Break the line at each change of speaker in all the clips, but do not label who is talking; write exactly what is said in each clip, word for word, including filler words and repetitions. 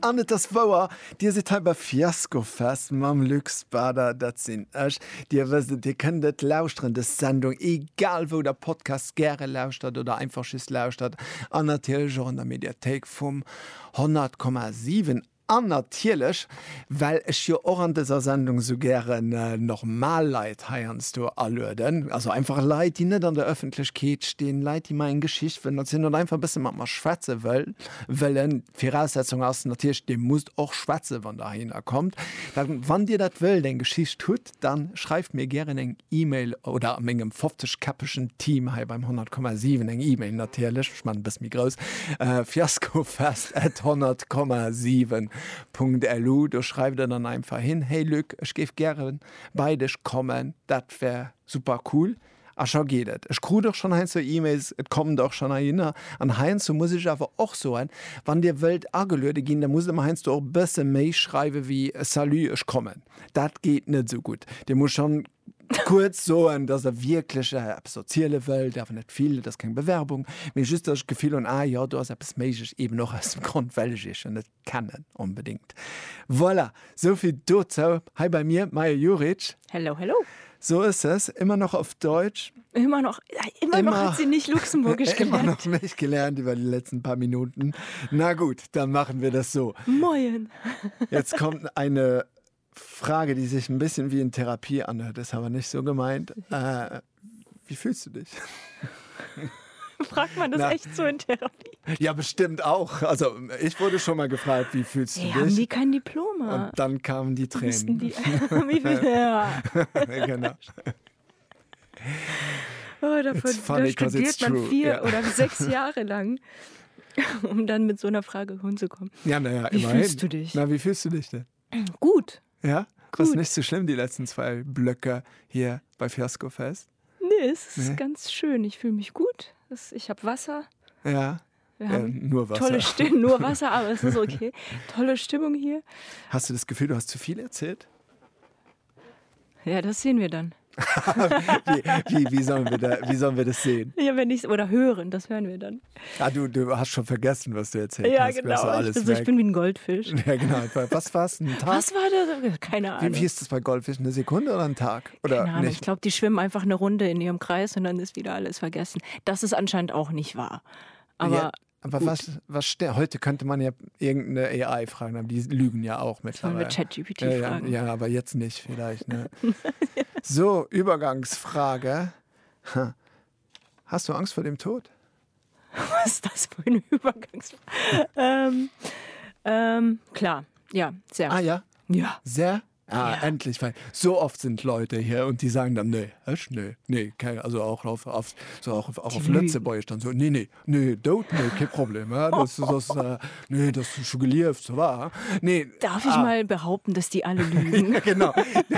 an das Wower Dir se bei Fiasko fest mam Lüxbader dat sinn ech Dir wisset Dir kënnet lausren de Sendung egal wo der Podcast gerne lauscht hat oder einfach schiss lauscht hat an der Telejor an der Mediathek vum hundert Komma sieben an natierlech, weil ech jo auch an dieser Sendung so gern äh, normal Leiit heierst du allöden. Also einfach Leiit, die net an der Öffentlichkeit stehen, Leiit, die mein Geschicht wenn sind und einfach bisschen mal schwätze will, wollen Voraussetzung aus natürlich dem muss auch schwätze, wann dahin er kommt. Dann, wann dir dat will, den Geschicht tut, dann schreibt mir gerne eng E-Mail oder am engem fünfzig-kappischen Team hier beim hundert Komma sieben eng E-Mail natürlich, ich mein, bis mir groß, äh, fiaskofest at hundert Komma sieben. .lu, du schreibst dann einfach hin, hey Lück, ich gebe gerne beides kommen, das wäre super cool. Ach, schon geht es. Ich kriege doch schon ein so E-Mails, es kommen doch schon ein. An Heinz, so muss ich aber auch so ein, wenn die Welt angelötet gehen, dann muss man Heinz auch ein bisschen mehr schreiben wie Salut, ich komme. Das geht nicht so gut. Der muss schon kurz so, dass er wirklich eine soziale Welt, aber nicht viel, das ist keine Bewerbung. Mir ist just das Gefühl, und ah ja, du hast etwas Mäßiges eben noch aus dem Grund, weil ich und das kann unbedingt. Voilà, so viel dazu. Hi bei mir, Maja Juric.
Hello, hello.
So ist es, immer noch auf Deutsch.
Immer noch, immer, immer noch hat sie nicht luxemburgisch gelernt.
Immer noch nicht gelernt über die letzten paar Minuten. Na gut, dann machen wir das so.
Moin.
Jetzt kommt eine Frage, die sich ein bisschen wie in Therapie anhört, ist aber nicht so gemeint. Äh, wie fühlst du dich?
Fragt man das Na, echt so in Therapie?
Ja, bestimmt auch. Also ich wurde schon mal gefragt, wie fühlst du
hey,
dich?
Haben die kein Diplom?
Und dann kamen die Tränen.
Die, wie viel? Ja.
Genau.
Oh, davon,
funny,
da studiert man
true.
vier
ja.
oder sechs Jahre lang, um dann mit so einer Frage hinzukommen.
Ja, naja,
wie
immerhin.
fühlst du dich?
Na, wie fühlst du dich denn?
Gut.
Ja?
Gut.
Was ist nicht so schlimm, die letzten zwei Blöcke hier bei Fiasko Fest?
Nee, es ist
nee.
ganz schön. Ich fühle mich gut. Das, ich habe Wasser.
Ja.
Wir
ja,
haben
nur Wasser.
Tolle Stimmung, nur Wasser, aber es ist okay. Tolle Stimmung hier.
Hast du das Gefühl, du hast zu viel erzählt?
Ja, das sehen wir dann.
wie, wie, wie, sollen wir da, wie sollen wir das sehen?
Ja, wenn ich oder hören, das hören wir dann.
Ah, du, du hast schon vergessen, was du erzählt
ja,
hast.
Ja, genau.
Alles
also, ich bin wie ein Goldfisch.
Ja, genau. Was war es? Ein Tag?
Was war das? Keine Ahnung.
Wie, wie ist das bei Goldfischen? Eine Sekunde oder ein Tag? Oder
Keine Ahnung.
nicht?
Ich glaube, die schwimmen einfach eine Runde in ihrem Kreis und dann ist wieder alles vergessen. Das ist anscheinend auch nicht wahr. Aber
ja. Aber was, was ster- heute könnte man ja irgendeine A I fragen, aber die lügen ja auch mittlerweile.
Sollen wir ChatGPT
ja, ja,
fragen?
Ja, aber jetzt nicht vielleicht. Ne? So, Übergangsfrage. Hast du Angst vor dem Tod?
Was ist das für eine Übergangsfrage? ähm, ähm, klar, ja, sehr.
Ah ja?
Ja.
Sehr? Ah,
ja.
Endlich, weil so oft sind Leute hier und die sagen dann, nee, echt, nee, nee, kein, also auch auf, auf, so auch auf, auch auf Lützebäu dann so, nee, nee, nee, dort, nee, kein Problem, ja, das, das, äh, nee, das ist schon gelieft, so war, nee.
Darf ich
ah.
mal behaupten, dass die alle lügen?
Ja, genau,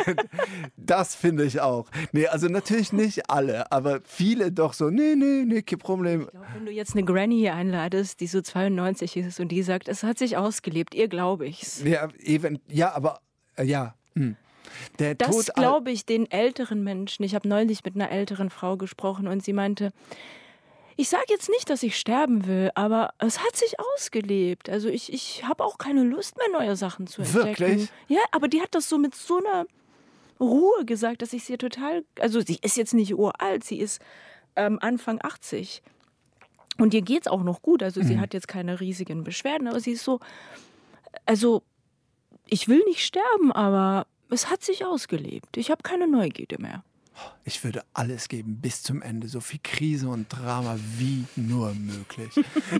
das finde ich auch. Nee, also natürlich nicht alle, aber viele doch so, nee, nee, nee, kein Problem.
Ich glaube, wenn du jetzt eine Granny hier einladest, die so zweiundneunzig ist und die sagt, es hat sich ausgelebt, ihr glaube ich's.
Ja, eben, ja, aber, äh, ja, Hm. Der
das glaube ich den älteren Menschen. Ich habe neulich mit einer älteren Frau gesprochen und sie meinte, ich sage jetzt nicht, dass ich sterben will, aber es hat sich ausgelebt. Also ich, ich habe auch keine Lust mehr, neue Sachen zu entdecken.
Wirklich?
Ja, aber die hat das so mit so einer Ruhe gesagt, dass ich sie total, also sie ist jetzt nicht uralt, sie ist ähm, Anfang achtzig. Und ihr geht's auch noch gut. Also mhm. sie hat jetzt keine riesigen Beschwerden, aber sie ist so, also ich will nicht sterben, aber es hat sich ausgelebt. Ich habe keine Neugierde mehr.
Ich würde alles geben bis zum Ende, so viel Krise und Drama wie nur möglich.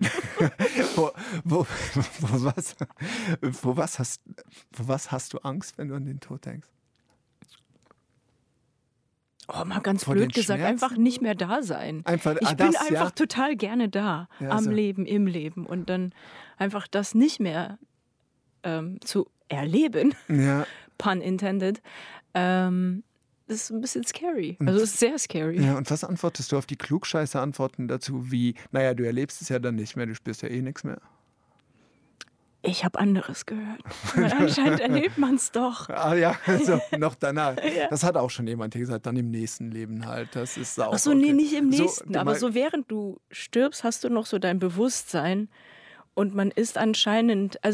wo, wo, wo, was, wo, was hast, wo was hast du Angst, wenn du an den Tod denkst?
Oh, mal ganz
Vor
blöd gesagt,
Schmerzen?
einfach nicht mehr da sein.
Einfach,
ich
ah,
bin
das,
einfach
ja?
total gerne da,
ja,
am
so.
Leben, im Leben. Und dann einfach das nicht mehr ähm, zu erleben,
ja.
pun intended, ähm, ist ein bisschen scary. Also ist sehr scary.
Ja, und was antwortest du auf die klugscheiße Antworten dazu, wie, naja, du erlebst es ja dann nicht mehr, du spürst ja eh nichts mehr?
Ich habe anderes gehört. Weil anscheinend erlebt man es doch.
Ah ja, also noch danach.
Ja.
Das hat auch schon jemand gesagt, dann im nächsten Leben halt. Das ist auch
Ach so,
okay.
nee, nicht im nächsten.
So,
aber
mein,
so während du stirbst, hast du noch so dein Bewusstsein. Und man ist anscheinend, also ich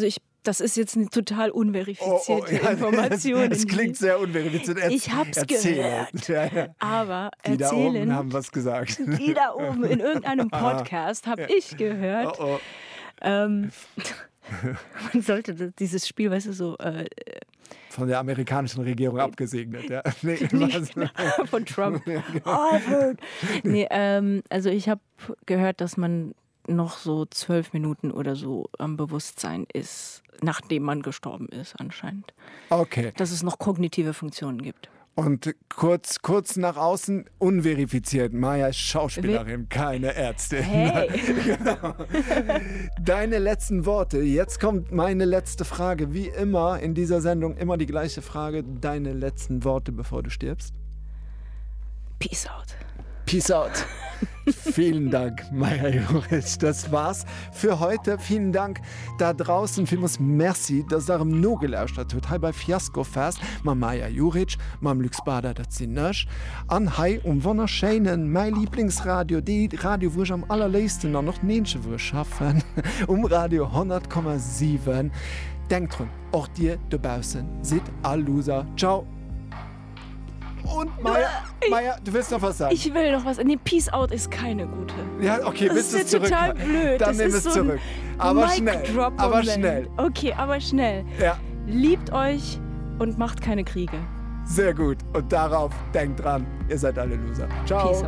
Das ist jetzt eine total unverifizierte oh, oh, ja, Information.
Es klingt sehr unverifiziert. Er,
ich habe es gehört. Ja, ja. Aber
die
erzählen,
da oben haben was gesagt.
Die da oben in irgendeinem Podcast habe ja. ich gehört. Oh, oh. Ähm, man sollte dieses Spiel, weißt du, so... Äh,
von der amerikanischen Regierung abgesegnet. Ja. Nee,
von Trump. Ja, genau. Oh, I've heard. Nee, ähm, also ich habe gehört, dass man noch so zwölf Minuten oder so am Bewusstsein ist, nachdem man gestorben ist anscheinend.
Okay.
Dass es noch kognitive Funktionen gibt.
Und kurz, kurz nach außen unverifiziert. Maja ist Schauspielerin, We- keine Ärztin.
Hey.
Genau. Deine letzten Worte. Jetzt kommt meine letzte Frage. Wie immer in dieser Sendung immer die gleiche Frage. Deine letzten Worte, bevor du stirbst.
Peace out.
Peace out. Vielen Dank, Maja Juric. Das war's für heute. Vielen Dank da draußen. Vielmals merci, dass ihr im No gelauscht habt. Heute bei Fiasco Fest. Mit Maja Juric, mit Lux Bader, das sind ich. An Hai um wunderschönen, mein Lieblingsradio, die Radio, wo ich am allerletzten noch nicht schaffen. Um Radio hundert Komma sieben. Denkt dran, auch dir da draußen seid all Loser. Ciao. Und Maja, Maja, du willst noch was sagen?
Ich will noch was. Nee, Peace out ist keine gute.
Ja, okay,
das
willst du es
zurück? Das ist total blöd.
Dann nimm es so zurück. Aber schnell. Aber schnell.
Okay, aber schnell.
Ja.
Liebt euch und macht keine Kriege.
Sehr gut. Und darauf denkt dran, ihr seid alle Loser. Ciao.
Peace out.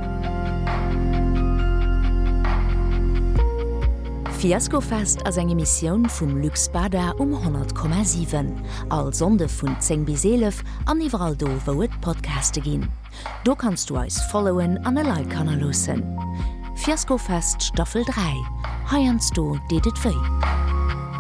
Fiasco Fest as eng Emissionioun vum Lux Bader um hundert Komma sieben. All Sonde vun zehn bis elf an iwwerall do wo et Podcaste ginn. Do kannst du eis followen an e Like-Kanner lussen. Fiasco Fest Staffel drei. Heierst du dedet wéi.